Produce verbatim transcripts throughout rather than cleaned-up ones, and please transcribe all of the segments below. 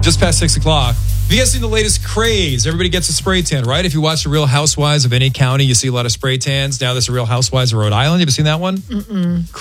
Just past six o'clock. Have you guys seen the latest craze? Everybody gets a spray tan, right? If you watch The Real Housewives of any county, you see a lot of spray tans. Now there's The Real Housewives of Rhode Island. You ever seen that one? Mm-mm.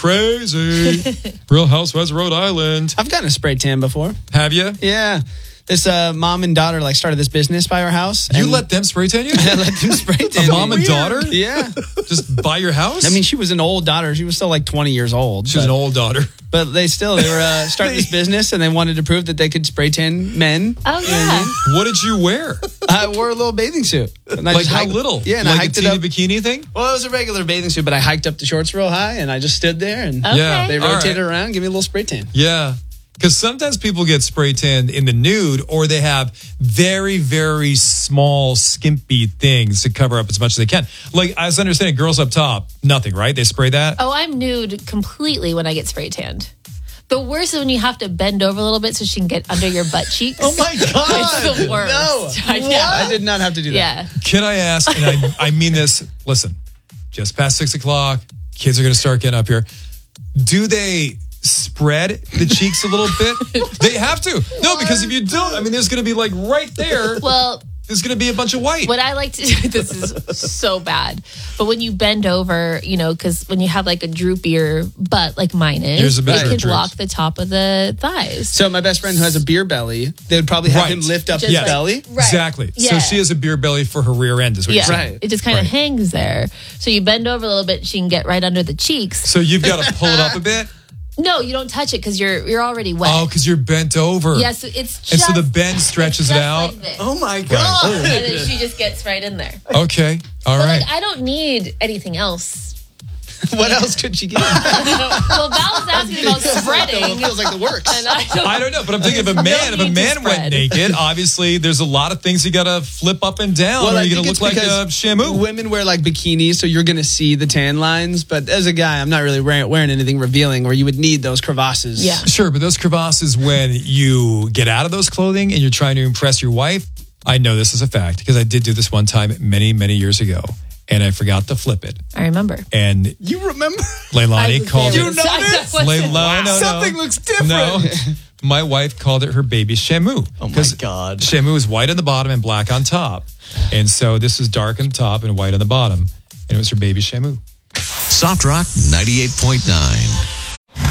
Crazy. Real Housewives of Rhode Island. I've gotten a spray tan before. Have you? Yeah. This uh, mom and daughter like started this business by our house. You let them spray tan you? I let them spray tan A me. mom and daughter? Yeah. Just by your house? I mean, she was an old daughter. She was still like twenty years old. She was an old daughter. But they still, they were uh, starting this business and they wanted to prove that they could spray tan men. Oh, yeah. What did you wear? I wore a little bathing suit. And I Like just how hiked- little? Yeah, and like I hiked a it teeny up. bikini thing? Well, it was a regular bathing suit, but I hiked up the shorts real high and I just stood there and Okay. Yeah. they All rotated right. around, give me a little spray tan. Yeah. Because sometimes people get spray tanned in the nude or they have very, very small, skimpy things to cover up as much as they can. Like, as I understand it, girls up top, nothing, right? They spray that? Oh, I'm nude completely when I get spray tanned. The worst is when you have to bend over a little bit so she can get under your butt cheeks. Oh my God. It's the worst. No. Yeah. I did not have to do that. Yeah. Can I ask, and I, I mean this, listen, just past six o'clock, kids are going to start getting up here. Do they spread the cheeks a little bit? They have to. No, because if you don't, I mean, there's going to be like right there. Well, there's going to be a bunch of white. what I like to do, this is so bad, but when you bend over, you know, because when you have like a droopier butt like mine is, Here's a bit it of can droops. block the top of the thighs. So my best friend who has a beer belly, they would probably have Right. him lift up Just his like- belly. Right. Exactly. So Yeah. she has a beer belly for her rear end, is what Yeah, you're saying. Right. it just kind of Right. hangs there. So you bend over a little bit, she can get right under the cheeks. So you've got to pull it up a bit? No, you don't touch it because you're you're already wet. Oh, because you're bent over. Yes, it's just, And so the bend stretches it's it just out? like this. Oh my God. Right. And then she just gets right in there. Okay. All But right. like, I don't need anything else. What else could she get? Well, Val was asking about spreading. Feels like the works. And I don't, I don't know, but I'm thinking if a man, No if a need to man went spread. naked, obviously there's a lot of things you got to flip up and down, or I you're going think to look it's like a because Shamu. Women wear like bikinis, so you're going to see the tan lines. But as a guy, I'm not really wearing, wearing anything revealing, or you would need those crevasses. Yeah. Sure, but those crevasses, when you get out of those clothing and you're trying to impress your wife, I know this is a fact because I did do this one time many, many years ago, and I forgot to flip it. I remember. And You remember? Leilani called You it. know this? Leilani, no, no. Something looks different. No, my wife called it her baby Shamu. Oh my 'Cause God. Shamu is white on the bottom and black on top, and so this is dark on the top and white on the bottom, and it was her baby Shamu. Soft Rock ninety-eight point nine.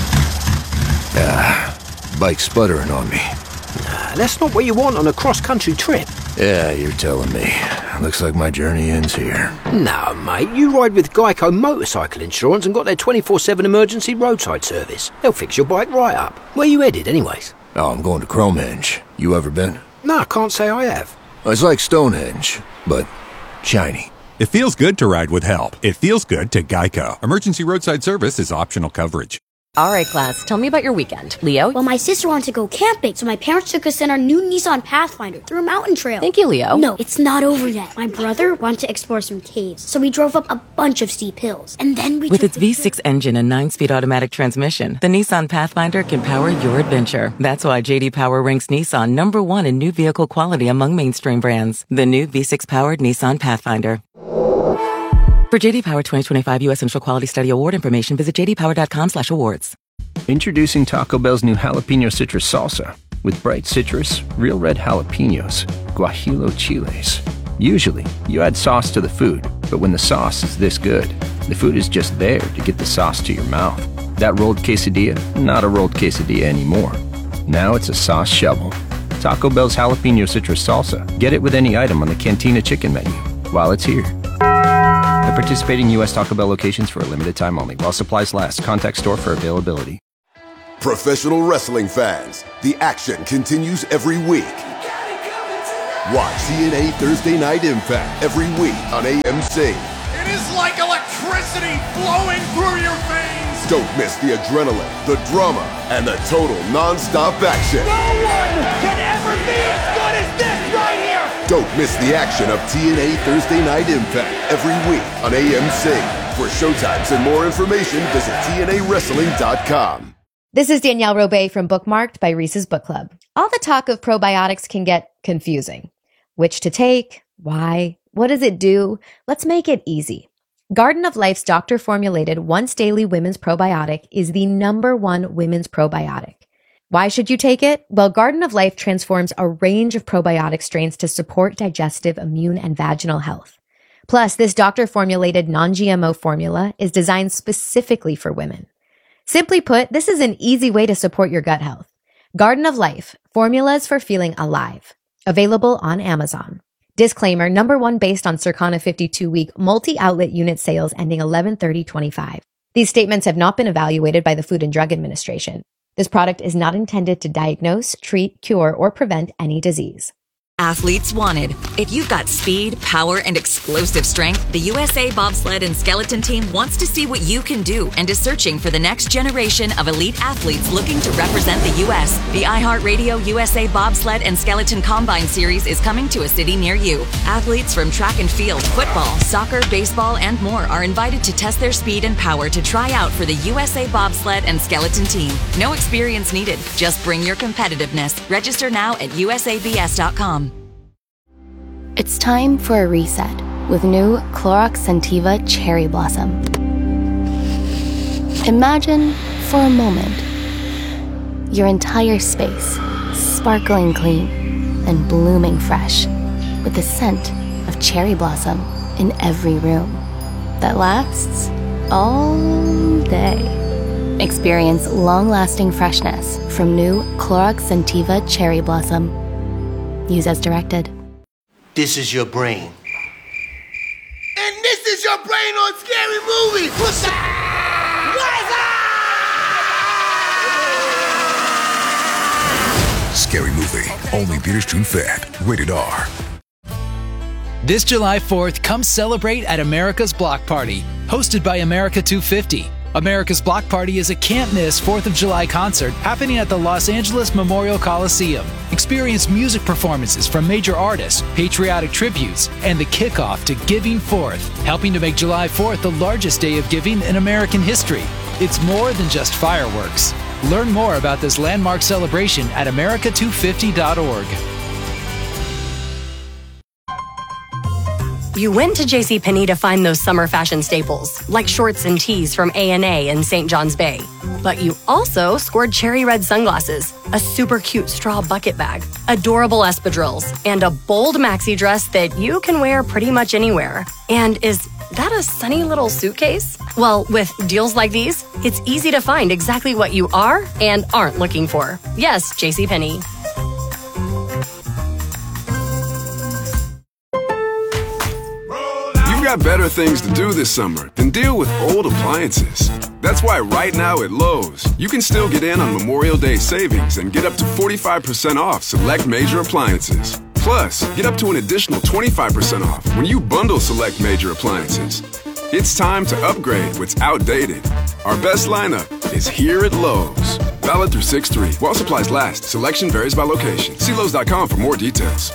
Ah, bike's sputtering on me. That's not what you want on a cross-country trip. Yeah, you're telling me. Looks like my journey ends here. No, mate, you ride with Geico Motorcycle Insurance and got their twenty-four seven emergency roadside service. They'll fix your bike right up. Where you headed, anyways? Oh, I'm going to Cromehenge. You ever been? No, I can't say I have. It's like Stonehenge, but shiny. It feels good to ride with help. It feels good to Geico. Emergency roadside service is optional coverage. All right, class, tell me about your weekend. Leo? Well, my sister wanted to go camping, so my parents took us in our new Nissan Pathfinder through a mountain trail. Thank you, Leo. No, it's not over yet. My brother wanted to explore some caves, so we drove up a bunch of steep hills. And then we With took its the- V six engine and nine-speed automatic transmission, the Nissan Pathfinder can power your adventure. That's why J D Power ranks Nissan number one in new vehicle quality among mainstream brands. The new V six-powered Nissan Pathfinder. For J D Power twenty twenty-five U S Central Quality Study Award information, visit j d power dot com slash awards. Introducing Taco Bell's new jalapeno citrus salsa with bright citrus, real red jalapenos, guajillo chiles. Usually, you add sauce to the food, but when the sauce is this good, the food is just there to get the sauce to your mouth. That rolled quesadilla, not a rolled quesadilla anymore. Now it's a sauce shovel. Taco Bell's jalapeno citrus salsa. Get it with any item on the Cantina chicken menu while it's here. At participating U S Taco Bell locations for a limited time only. While supplies last, contact store for availability. Professional wrestling fans, the action continues every week. Watch T N A Thursday Night Impact every week on A M C. It is like electricity flowing through your veins. Don't miss the adrenaline, the drama, and the total non-stop action. No one can ever be as good as this right here. Don't miss the action of T N A Thursday Night Impact every week on A M C. For showtimes and more information, visit T N A wrestling dot com. This is Danielle Robay from Bookmarked by Reese's Book Club. All the talk of probiotics can get confusing. Which to take? Why? What does it do? Let's make it easy. Garden of Life's doctor-formulated once-daily women's probiotic is the number one women's probiotic. Why should you take it? Well, Garden of Life transforms a range of probiotic strains to support digestive, immune, and vaginal health. Plus, this doctor-formulated non-G M O formula is designed specifically for women. Simply put, this is an easy way to support your gut health. Garden of Life, formulas for feeling alive. Available on Amazon. Disclaimer, number one based on Circana fifty-two week multi-outlet unit sales ending eleven thirty twenty-five. These statements have not been evaluated by the Food and Drug Administration. This product is not intended to diagnose, treat, cure, or prevent any disease. Athletes wanted. If you've got speed, power, and explosive strength, the U S A Bobsled and Skeleton Team wants to see what you can do and is searching for the next generation of elite athletes looking to represent the U S. The iHeartRadio U S A Bobsled and Skeleton Combine Series is coming to a city near you. Athletes from track and field, football, soccer, baseball, and more are invited to test their speed and power to try out for the U S A Bobsled and Skeleton Team. No experience needed. Just bring your competitiveness. Register now at U S A B S dot com. It's time for a reset with new Clorox Scentiva Cherry Blossom. Imagine, for a moment, your entire space sparkling clean and blooming fresh with the scent of cherry blossom in every room that lasts all day. Experience long-lasting freshness from new Clorox Scentiva Cherry Blossom. Use as directed. This is your brain. And this is your brain on Scary Movie. What's up? What's up? Scary Movie. Only theaters June fifth. Rated R. This July fourth, come celebrate at America's Block Party, hosted by America two fifty. America's Block Party is a can't-miss fourth of July concert happening at the Los Angeles Memorial Coliseum. Experience music performances from major artists, patriotic tributes, and the kickoff to Giving Fourth, helping to make July fourth the largest day of giving in American history. It's more than just fireworks. Learn more about this landmark celebration at America two fifty dot org. You went to JCPenney to find those summer fashion staples, like shorts and tees from A and A in Saint John's Bay. But you also scored cherry red sunglasses, a super cute straw bucket bag, adorable espadrilles, and a bold maxi dress that you can wear pretty much anywhere. And is that a sunny little suitcase? Well, with deals like these, it's easy to find exactly what you are and aren't looking for. Yes, JCPenney. Got better things to do this summer than deal with old appliances. That's why right now at Lowe's, you can still get in on Memorial Day savings and get up to forty-five percent off select major appliances. Plus, get up to an additional twenty-five percent off when you bundle select major appliances. It's time to upgrade what's outdated. Our best lineup is here at Lowe's. Valid through six three. While supplies last, selection varies by location. See Lowe's dot com for more details.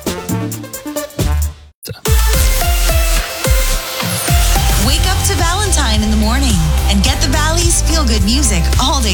Wake up to Valentine in the morning and get the Valley's feel-good music all day